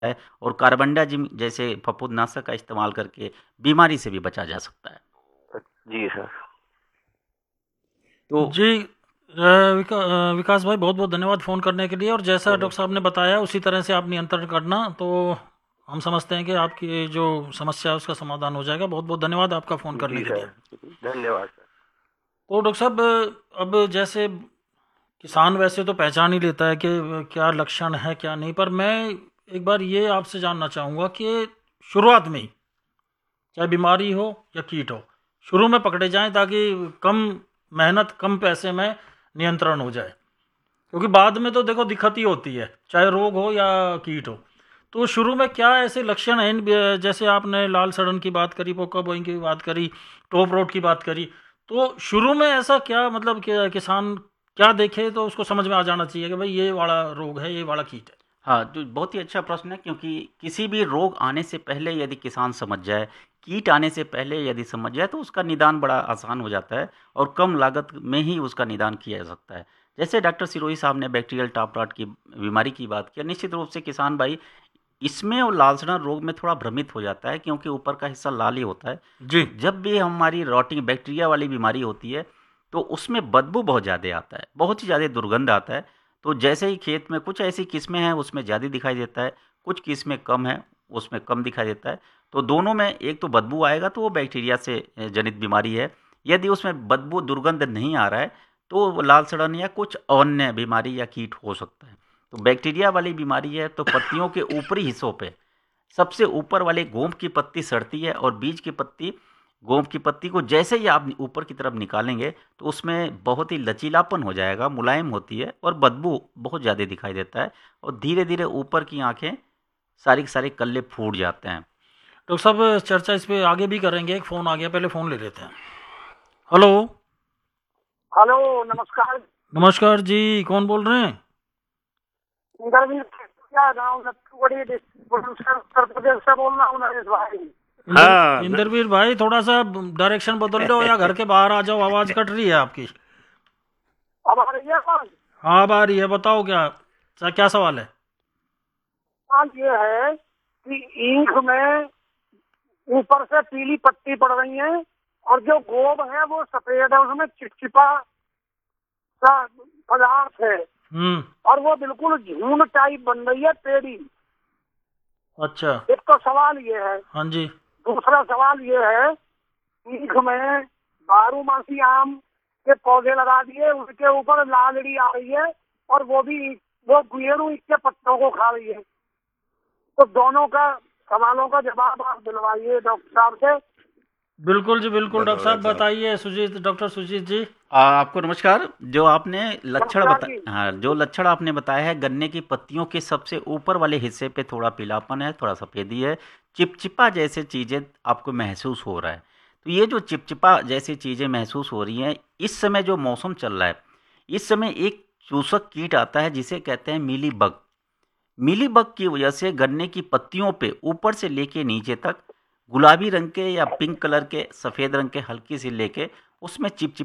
है और कार्बनडाजिम जैसे फफूंदनाशक का इस्तेमाल करके बीमारी से भी बचा जा सकता है। जी सर। तो जी विकास भाई, बहुत बहुत धन्यवाद फ़ोन करने के लिए। और जैसा डॉक्टर साहब ने बताया उसी तरह से आप नियंत्रण करना, तो हम समझते हैं कि आपकी जो समस्या है उसका समाधान हो जाएगा। बहुत बहुत धन्यवाद आपका फ़ोन करने जी के लिए। सर, धन्यवाद सर। तो डॉक्टर साहब, अब जैसे किसान वैसे तो पहचान ही लेता है कि क्या लक्षण है क्या नहीं, पर मैं एक बार ये आपसे जानना चाहूँगा कि शुरुआत में ही, चाहे बीमारी हो या कीट हो, शुरू में पकड़े जाएं ताकि कम मेहनत कम पैसे में नियंत्रण हो जाए। क्योंकि बाद में तो देखो दिक्कत ही होती है, चाहे रोग हो या कीट हो। तो शुरू में क्या ऐसे लक्षण हैं जैसे आपने लाल सड़न की बात करी, पोका बोइंग की बात करी, टॉप रोड की बात करी, तो शुरू में ऐसा क्या मतलब कि किसान क्या देखे तो उसको समझ में आ जाना चाहिए कि भाई ये वाला रोग है, ये वाला कीट है? हाँ, तो बहुत ही अच्छा प्रश्न है, क्योंकि किसी भी रोग आने से पहले यदि किसान समझ जाए, कीट आने से पहले यदि समझ जाए, तो उसका निदान बड़ा आसान हो जाता है और कम लागत में ही उसका निदान किया जा सकता है। जैसे डॉक्टर सिरोही साहब ने बैक्टीरियल टॉप रॉट की बीमारी की बात किया, निश्चित रूप से किसान भाई इसमें और लाल सड़न रोग में थोड़ा भ्रमित हो जाता है, क्योंकि ऊपर का हिस्सा लाल ही होता है। जी। तो जब भी हमारी रॉटिंग बैक्टीरिया वाली बीमारी होती है, तो उसमें बदबू बहुत ज़्यादा आता है, बहुत ही ज़्यादा दुर्गंध आता है। तो जैसे ही खेत में कुछ ऐसी किस्में हैं उसमें ज़्यादा दिखाई देता है, कुछ किस्में कम हैं उसमें कम दिखाई देता है। तो दोनों में एक तो बदबू आएगा तो वो बैक्टीरिया से जनित बीमारी है। यदि उसमें बदबू दुर्गंध नहीं आ रहा है तो वो लाल सड़न या कुछ अन्य बीमारी या कीट हो सकता है। तो बैक्टीरिया वाली बीमारी है तो पत्तियों के ऊपरी हिस्सों पे सबसे ऊपर वाले गोंद की पत्ती सड़ती है और बीज की पत्ती, गोंद की पत्ती को जैसे ही आप ऊपर की तरफ निकालेंगे तो उसमें बहुत ही लचीलापन हो जाएगा, मुलायम होती है और बदबू बहुत ज़्यादा दिखाई देता है और धीरे धीरे ऊपर की आंखें सारी के सारे कल्ले फूट जाते हैं। डॉक्टर साहब, चर्चा इस पे आगे भी करेंगे। एक फ़ोन आ गया, पहले फ़ोन ले लेते हैं। हेलो। हेलो, नमस्कार। नमस्कार जी, कौन बोल रहे हैं? इंद्रवीर गाँव नथुगढ़ी डिस्ट्रिक्ट उत्तर प्रदेश से बोल रहा हूँ, नरेश भाई। हाँ इंद्रवीर भाई, थोड़ा सा डायरेक्शन बदल लो या घर के बाहर आ जाओ, आवाज़ कट रही है आपकी। अब आ रही है आवाज? हाँ, अब आ रही है। बताओ क्या क्या सवाल है? सवाल ये है कि ईंख में ऊपर से पीली पत्ती पड़ रही है और जो गोब है वो सफेद है, उसमें चिपचिपा सा पदार्थ है हम्म। और वो बिल्कुल झूम टाइप बन रही है, पेड़ी। अच्छा। एक तो सवाल ये है। हाँ जी। दूसरा सवाल ये है, ईंख में बारहमासी आम के पौधे लगा दिए, उनके ऊपर लालड़ी आ रही है और वो गुएरू इसके पत्तों को खा रही है। तो दोनों का सवालों का जवाब आप दिलवाइए डॉक्टर साहब से। बिल्कुल जी, बिल्कुल डॉक्टर साहब, डॉक्टर साहब। बताइए। सुजीत, डॉक्टर सुजीत जी। आपको नमस्कार। जो आपने लक्षण नमस्कार बता जी। हाँ, जो लक्षण आपने बताया है, गन्ने की पत्तियों के सबसे ऊपर वाले हिस्से पे थोड़ा पीलापन है, थोड़ा सफ़ेदी है, चिपचिपा जैसे चीज़ें आपको महसूस हो रहा है। तो ये जो चिपचिपा जैसी चीज़ें महसूस हो रही हैं, इस समय जो मौसम चल रहा है, इस समय एक चूसक कीट आता है जिसे कहते हैं मीली बग। मीली बग की वजह से गन्ने की पत्तियों पे ऊपर से लेके नीचे तक गुलाबी रंग के या पिंक कलर के, सफ़ेद रंग के हल्की सी लेके उसमें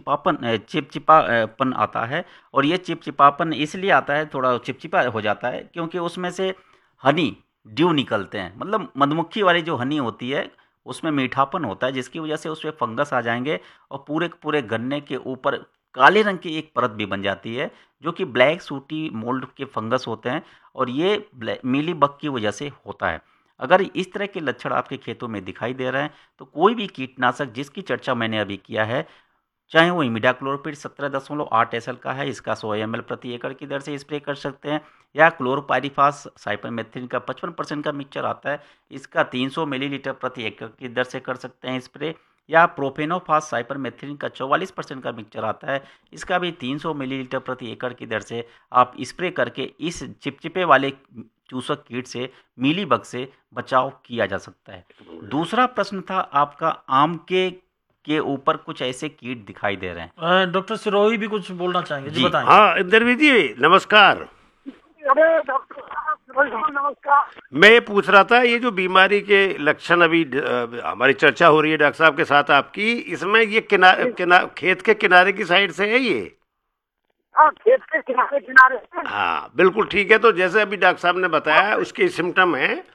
चिपचिपापन आता है। और ये चिपचिपापन इसलिए आता है, थोड़ा चिपचिपा हो जाता है, क्योंकि उसमें से हनी ड्यू निकलते हैं, मतलब मधुमक्खी वाली जो हनी होती है उसमें मीठापन होता है, जिसकी वजह से उसमें फंगस आ जाएंगे और पूरे के पूरे गन्ने के ऊपर काले रंग की एक परत भी बन जाती है, जो कि ब्लैक सूटी मोल्ड के फंगस होते हैं और ये मीली बग की वजह से होता है। अगर इस तरह के लक्षण आपके खेतों में दिखाई दे रहे हैं तो कोई भी कीटनाशक जिसकी चर्चा मैंने अभी किया है, चाहे वो इमिडाक्लोपीड 17.8 SL का है, इसका 100 ml प्रति एकड़ की दर से स्प्रे कर सकते हैं, या क्लोरोपाइरीफास साइपरमेथ्रिन का 55% का मिक्सचर आता है, इसका 300 मिलीलीटर प्रति एकड़ की दर से कर सकते हैं स्प्रे, या प्रोफेनोफास साइपरमेथ्रिन का 44% का मिक्सचर आता है, इसका भी 300 मिलीलीटर प्रति एकड़ की दर से आप स्प्रे करके इस चिपचिपे वाले चूसक कीट से, मीली बग से बचाव किया जा सकता है। दूसरा प्रश्न था आपका, आम के ऊपर कुछ ऐसे कीट दिखाई दे रहे हैं। डॉक्टर सिरोही भी कुछ बोलना चाहेंगे जी, जी बताएं। हाँ इंद्रवीर जी, नमस्कार। अरे डॉक्टर साहब नमस्कार। मैं ये पूछ रहा था, ये जो बीमारी के लक्षण अभी हमारी चर्चा हो रही है डॉक्टर साहब के साथ आपकी, इसमें ये खेत के किनारे की साइड से है ये? हाँ, खेत के किनारे किनारे। हाँ बिल्कुल ठीक है। तो जैसे अभी डॉक्टर साहब ने बताया उसके सिम्टम है